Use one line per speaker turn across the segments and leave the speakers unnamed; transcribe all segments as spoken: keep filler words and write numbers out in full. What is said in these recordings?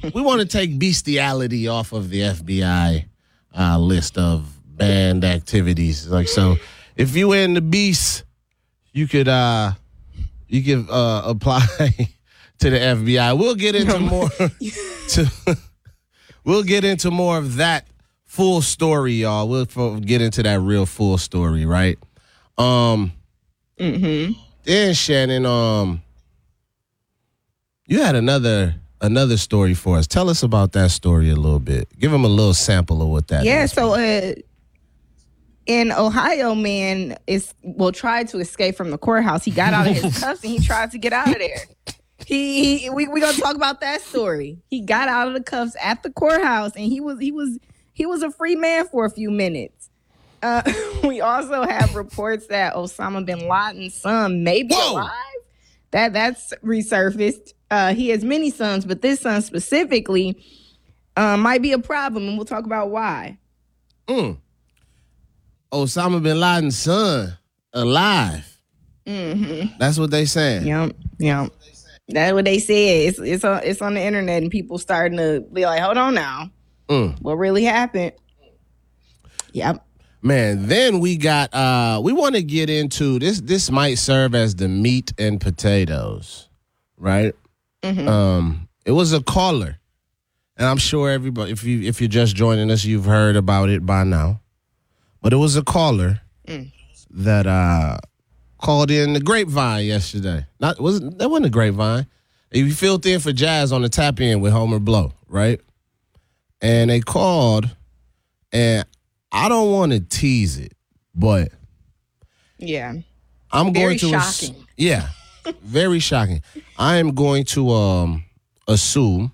we want to take bestiality off of the F B I uh, list of banned activities. Like, so if you in the beast, you could uh, you could uh, apply to the F B I. We'll get into more. to, we'll get into more of that full story, y'all. We'll get into that real full story, right? Um.
Mm-hmm.
Then Shannon, um, you had another another story for us. Tell us about that story a little bit. Give them a little sample of what that
yeah,
is.
Yeah, so uh, in Ohio, man is well tried to escape from the courthouse. He got out of his cuffs and he tried to get out of there. He, he we we gonna talk about that story. He got out of the cuffs at the courthouse and he was he was he was a free man for a few minutes. Uh, we also have reports that Osama bin Laden's son may be
Whoa.
alive. That that's resurfaced. Uh, he has many sons, but this son specifically uh, might be a problem, and we'll talk about why.
Mm. Osama bin Laden's son alive.
Mm-hmm.
That's what they saying.
Yep, yep. That's what they said. It's it's on it's on the internet, and people starting to be like, "Hold on now,
mm.
what really happened?" Yep.
Man, then we got, uh, we want to get into, this This might serve as the meat and potatoes, right?
Mm-hmm.
Um, it was a caller, and I'm sure everybody, if, you, if you're just joining us, you've heard about it by now. But it was a caller
mm.
that uh, called in the Grapevine yesterday. Not was That wasn't the Grapevine. You filled in for Jazz on the Tap In with Homer Blow, right? And they called, and I don't want to tease it, but
yeah,
I'm
very
going to
shocking.
Ass- yeah, very shocking. I am going to um, assume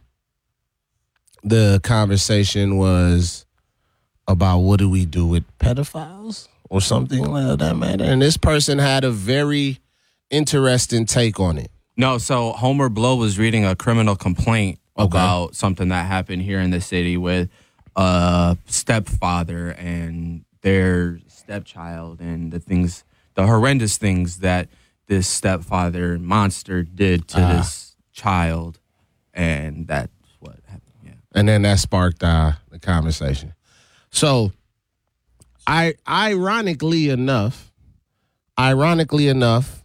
the conversation was about what do we do with pedophiles or something like that matter. And this person had a very interesting take on it.
No, so Homer Blow was reading a criminal complaint
Okay.
about something that happened here in the city with a stepfather and their stepchild and the things, the horrendous things that this stepfather monster did to
Ah.
this child. And that's what happened, yeah.
And then that sparked uh, the conversation. So, I ironically enough, ironically enough,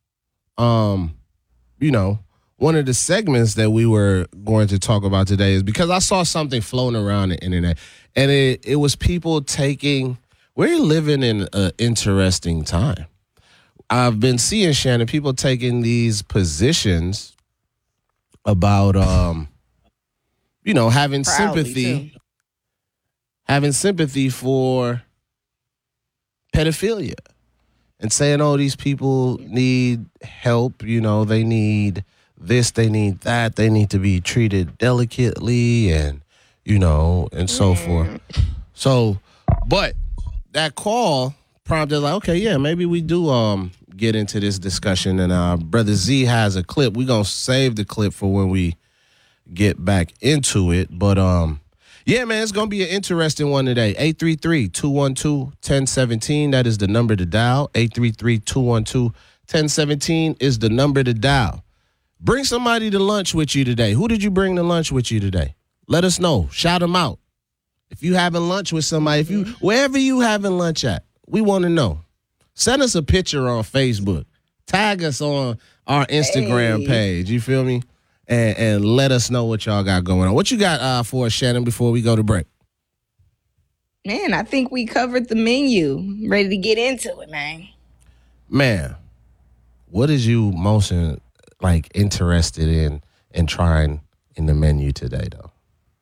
um, you know, one of the segments that we were going to talk about today is because I saw something floating around the internet, and it, it was people taking, we're living in an interesting time. I've been seeing, Shannon, people taking these positions about, um, you know, having
Proudly,
sympathy,
too.
having sympathy for pedophilia and saying, oh, these people need help, you know, they need this, they need that, they need to be treated delicately and, you know, and so
Mm.
forth. So, but that call prompted like, okay, yeah, maybe we do um get into this discussion. And uh, Brother Z has a clip. We're going to save the clip for when we get back into it. But, um, yeah, man, it's going to be an interesting one today. eight three three, two one two, one zero one seven. That is the number to dial. eight three three, two one two, one zero one seven is the number to dial. Bring somebody to lunch with you today. Who did you bring to lunch with you today? Let us know. Shout them out. If you having lunch with somebody, if you wherever you having lunch at, we want to know. Send us a picture on Facebook. Tag us on our Instagram
Hey.
page. You feel me? And, and let us know what y'all got going on. What you got uh, for us, Shannon, before we go to break?
Man, I think we covered the menu. Ready to get into it, man.
Man, what is you most in, like interested in in trying in the menu today, though?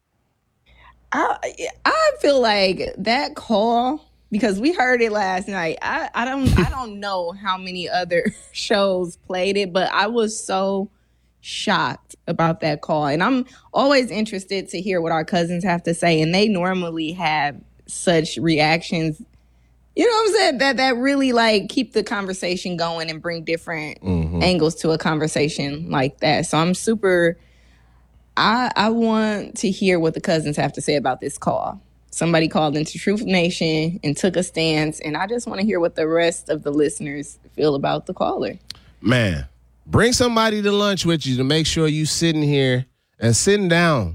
I I feel like that call, because we heard it last night. I, I don't I don't know how many other shows played it, but I was so shocked about that call. And I'm always interested to hear what our cousins have to say. And they normally have such reactions, you know what I'm saying, that that really like keep the conversation going and bring different
Mm-hmm.
angles to a conversation like that. So I'm super I I want to hear what the cousins have to say about this call. Somebody called into Truth Nation and took a stance, and I just want to hear what the rest of the listeners feel about the caller.
Man, bring somebody to lunch with you to make sure you sitting here and sitting down